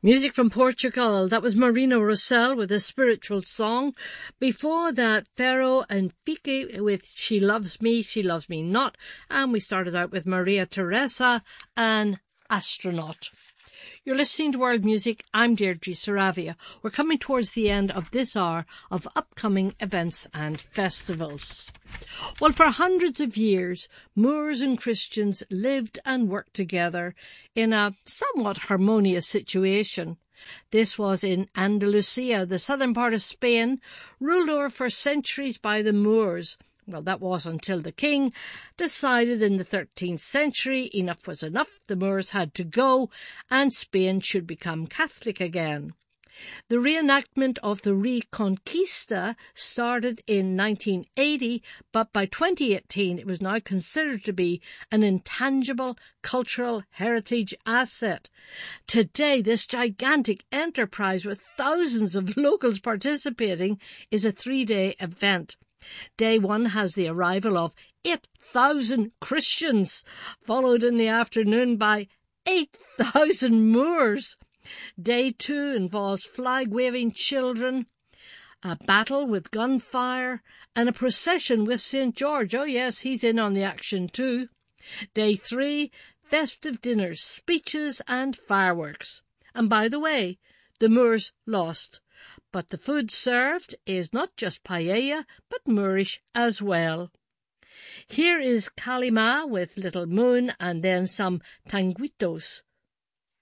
Music from Portugal. That was Marina Rossell with a spiritual song. Before that, Pharaoh and Fiki with She Loves Me Not. And we started out with Maria Teresa and Astronaut. You're listening to World Music. I'm Deirdre Saravia. We're coming towards the end of this hour of upcoming events and festivals. Well, for hundreds of years, Moors and Christians lived and worked together in a somewhat harmonious situation. This was in Andalusia, the southern part of Spain, ruled over for centuries by the Moors. Well, that was until the king decided in the 13th century enough was enough, the Moors had to go, and Spain should become Catholic again. The reenactment of the Reconquista started in 1980, but by 2018 it was now considered to be an intangible cultural heritage asset. Today, this gigantic enterprise with thousands of locals participating is a 3-day event. Day one has the arrival of 8,000 Christians, followed in the afternoon by 8,000 Moors. Day two involves flag-waving children, a battle with gunfire, and a procession with St. George. Oh yes, he's in on the action too. Day three, festive dinners, speeches and fireworks. And by the way, the Moors lost. But the food served is not just paella, but Moorish as well. Here is Kalima with Little Moon and then some tanguitos